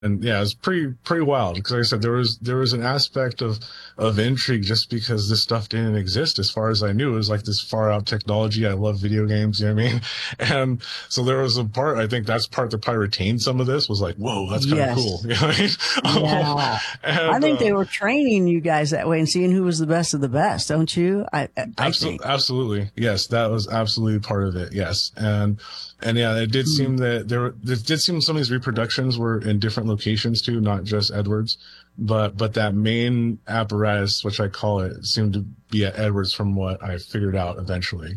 And yeah, it was pretty wild because, like I said, there was an aspect of intrigue just because this stuff didn't exist as far as I knew. It was like this far out technology. I love video games, you know what I mean? And so there was a part, I think that's part that probably retained some of this was like, whoa, that's kind of cool. Yes. You know what I mean? Yeah. I And, think they were training you guys that way and seeing who was the best of the best, don't you? I think. absolutely, absolutely. Yes, that was absolutely part of it. Yes. And yeah, it did Hmm. seem that it did seem some of these reproductions were in different locations too, not just Edwards. But that main apparatus, which I call it, seemed to be at Edwards from what I figured out eventually.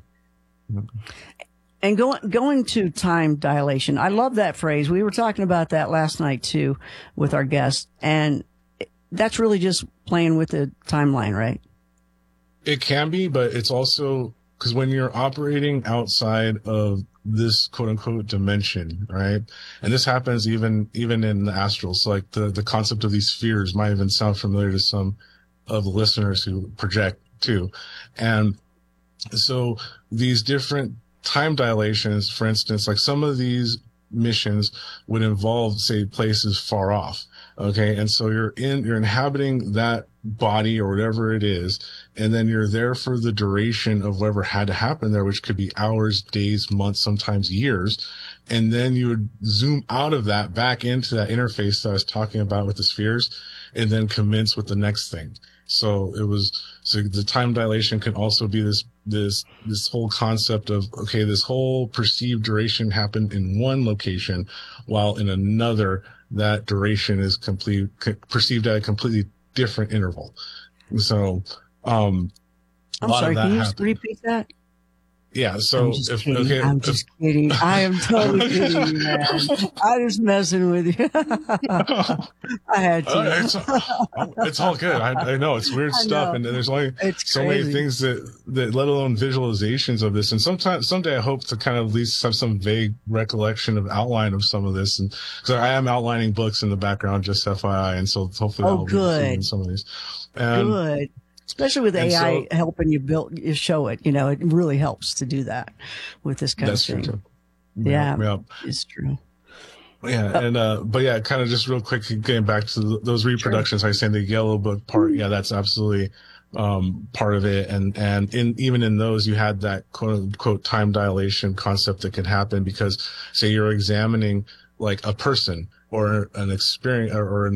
And going to time dilation, I love that phrase. We were talking about that last night too with our guests, and that's really just playing with the timeline, right? It can be, but it's also because when you're operating outside of this quote unquote dimension, right? And this happens even in the astral. So like the concept of these spheres might even sound familiar to some of the listeners who project too. And so these different time dilations, for instance, like some of these missions would involve, say, places far off. Okay. And so you're inhabiting that body or whatever it is. And then you're there for the duration of whatever had to happen there, which could be hours, days, months, sometimes years. And then you would zoom out of that back into that interface that I was talking about with the spheres and then commence with the next thing. So the time dilation can also be this whole concept of, okay, this whole perceived duration happened in one location while in another, that duration is perceived at a completely different interval. So, a I'm lot of sorry. that Can you happened. repeat that? Yeah. I'm So just kidding. I'm if, just kidding. I am totally kidding you, man. I'm just messing with you. I had to. It's it's all good. I know it's weird I stuff, know. and there's only It's so many crazy. things that let alone visualizations of this. And someday I hope to kind of at least have some vague recollection of outline of some of this, and because I am outlining books in the background, just FYI, and so hopefully Oh, that'll be included in good. some of these. And Good. Especially with and AI so helping you show it, it really helps to do that with this kind of that's true thing. too. Yeah, Yeah, yeah. it's true. Yeah, Uh, and but yeah, kind of just real quick, getting back to those sure. reproductions, I was saying the yellow book part, yeah, that's absolutely part of it, and even in those, you had that quote unquote time dilation concept that could happen because, say, you're examining like a person or an experience or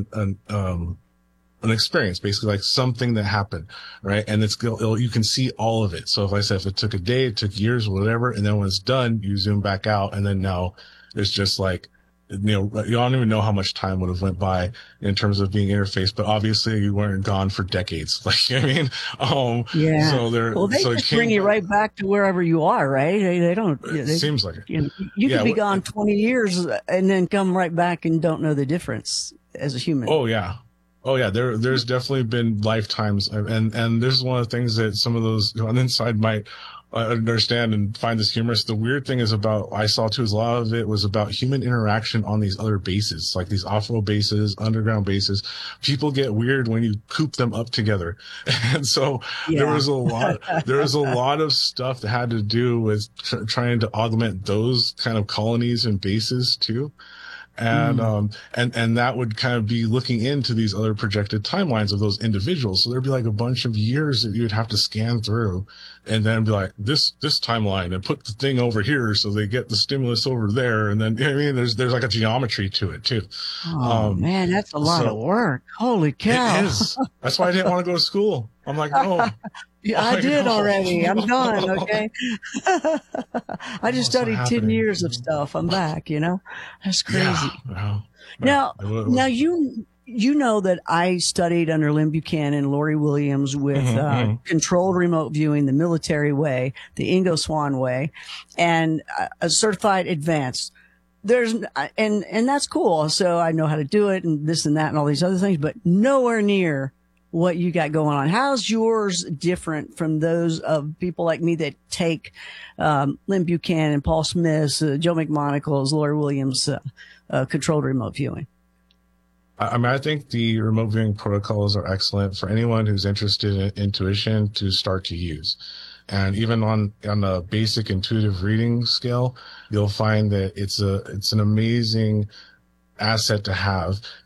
an experience, basically like something that happened, right? And you can see all of it. So if I said if it took a day, it took years, whatever, and then when it's done, you zoom back out, and then now it's just like, you don't even know how much time would have went by in terms of being interfaced, but obviously you weren't gone for decades. Like, I mean, Yeah. Well, they so it just bring you came, right back to wherever you are, right? They don't, it seems like it. you could Yeah. be gone 20 years and then come right back and don't know the difference as a human. Oh yeah. Oh yeah. There's definitely been lifetimes. And this is one of the things that some of those on the inside might understand and find this humorous. The weird thing is I saw too, is a lot of it was about human interaction on these other bases, like these off-world bases, underground bases. People get weird when you coop them up together. And so Yeah. there was a lot of stuff that had to do with trying to augment those kind of colonies and bases too. And, Mm. and that would kind of be looking into these other projected timelines of those individuals. So there'd be like a bunch of years that you'd have to scan through and then be like, this timeline and put the thing over here. So they get the stimulus over there. And then, you know what I mean, there's like a geometry to it too. Oh Um, man, that's a lot of so work. Holy it cow. is. That's why I didn't want to go to school. I'm like, no, Yeah, I like, did no, already. I'm done. Okay. I just what's not studied 10 happening? years of stuff. I'm back. That's Yeah. crazy. Well, yeah, Now, it was. now you know that I studied under Lynn Buchanan, Lori Williams with Mhm, mhm. controlled remote viewing, the military way, the Ingo Swann way, and a certified advanced. There's and that's cool. So I know how to do it and this and that and all these other things, but nowhere near what you got going on. How's yours different from those of people like me that take Lynn Buchanan, Paul Smith, Joe McMonagle's, Lori Williams, controlled remote viewing? I mean, I think the remote viewing protocols are excellent for anyone who's interested in intuition to start to use. And even on a basic intuitive reading scale, you'll find that it's an amazing asset to have.